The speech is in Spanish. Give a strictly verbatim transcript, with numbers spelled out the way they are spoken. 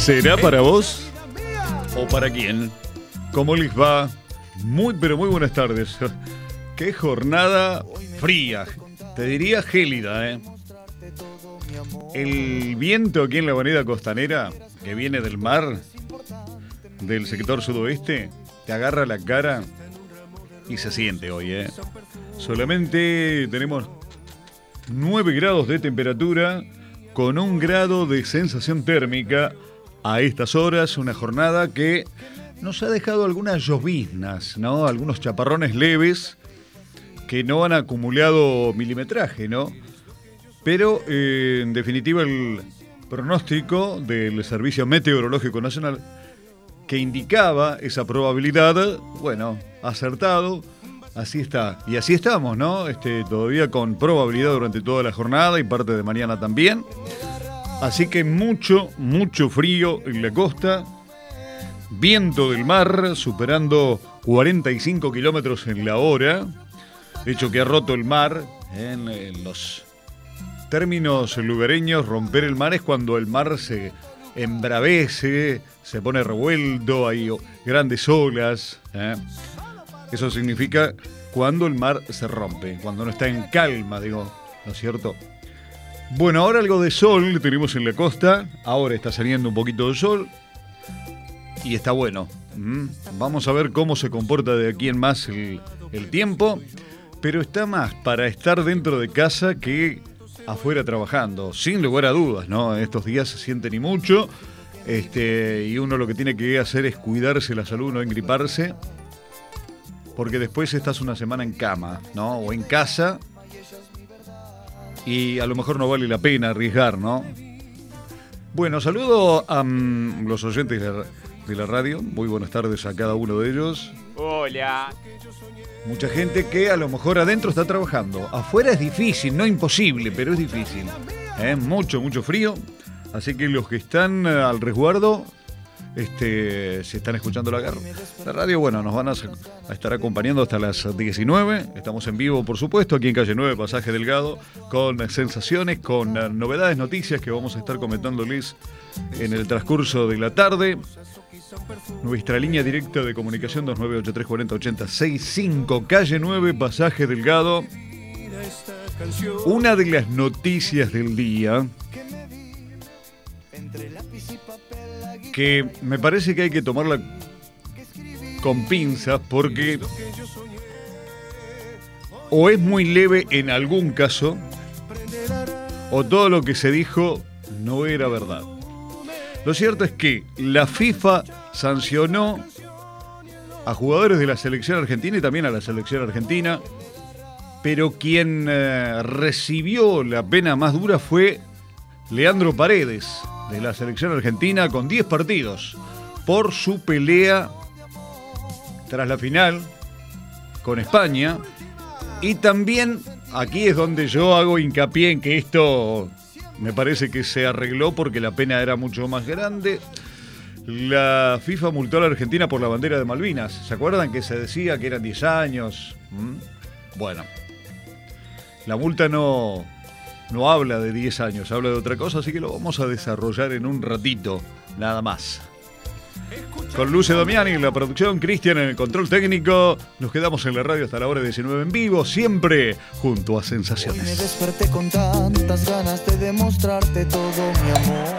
¿Será para vos o para quién? ¿Cómo les va? Muy, pero muy buenas tardes. Qué jornada fría, te diría gélida, ¿eh? El viento aquí en la avenida costanera, que viene del mar, del sector sudoeste, te agarra la cara y se siente hoy, ¿eh? Solamente tenemos nueve grados de temperatura con un grado de sensación térmica a estas horas, una jornada que nos ha dejado algunas lloviznas, ¿no? Algunos chaparrones leves que no han acumulado milimetraje, ¿no? Pero, eh, en definitiva, el pronóstico del Servicio Meteorológico Nacional que indicaba esa probabilidad, bueno, acertado, así está. Y así estamos, ¿no? Este, todavía con probabilidad durante toda la jornada y parte de mañana también. Así que mucho, mucho frío en la costa. Viento del mar superando cuarenta y cinco kilómetros en la hora. De hecho, que ha roto el mar en, en los términos lugareños. Romper el mar es cuando el mar se embravece, se pone revuelto, hay grandes olas, ¿eh? Eso significa cuando el mar se rompe, cuando no está en calma, digo, ¿no es cierto? Bueno, ahora algo de sol tenemos en la costa, ahora está saliendo un poquito de sol y está bueno. ¿Mm? Vamos a ver cómo se comporta de aquí en más el, el tiempo, pero está más para estar dentro de casa que afuera trabajando, sin lugar a dudas, ¿no? Estos días se sienten y mucho, este, y uno lo que tiene que hacer es cuidarse la salud, no engriparse, porque después estás una semana en cama, ¿no? O en casa, y a lo mejor no vale la pena arriesgar, ¿no? Bueno, saludo a um, los oyentes de la, de la radio, muy buenas tardes a cada uno de ellos. Hola. Mucha gente que a lo mejor adentro está trabajando. Afuera es difícil, no imposible, pero es difícil. ¿Eh? Mucho, mucho frío. Así que los que están al resguardo, este, si están escuchando la, la radio, bueno, nos van a, a estar acompañando hasta las diecinueve. Estamos en vivo, por supuesto, aquí en Calle nueve, Pasaje Delgado, con sensaciones, con novedades, noticias que vamos a estar comentándoles en el transcurso de la tarde. Nuestra línea directa de comunicación dos nueve ocho tres cuatro cero ocho cero seis cinco, Calle nueve, Pasaje Delgado. Una de las noticias del día que me parece que hay que tomarla con pinzas porque o es muy leve en algún caso o todo lo que se dijo no era verdad. Lo cierto es que la FIFA sancionó a jugadores de la selección argentina y también a la selección argentina, pero quien eh, recibió la pena más dura fue Leandro Paredes, de la selección argentina, con diez partidos por su pelea tras la final con España. Y también aquí es donde yo hago hincapié en que esto me parece que se arregló porque la pena era mucho más grande. La FIFA multó a la Argentina por la bandera de Malvinas. ¿Se acuerdan que se decía que eran diez años? ¿Mm? Bueno, la multa no, no habla de diez años, habla de otra cosa, así que lo vamos a desarrollar en un ratito, nada más. Con Luce Damiani en la producción, Cristian en el control técnico. Nos quedamos en la radio hasta la hora diecinueve en vivo, siempre junto a Sensaciones. Hoy me desperté con tantas ganas de demostrarte todo mi amor.